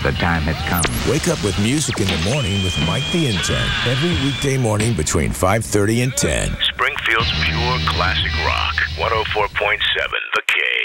The time has come. Wake up with music in the morning with Mike the Intern. Every weekday morning between 5:30 and 10. Springfield's pure classic rock. 104.7 The K.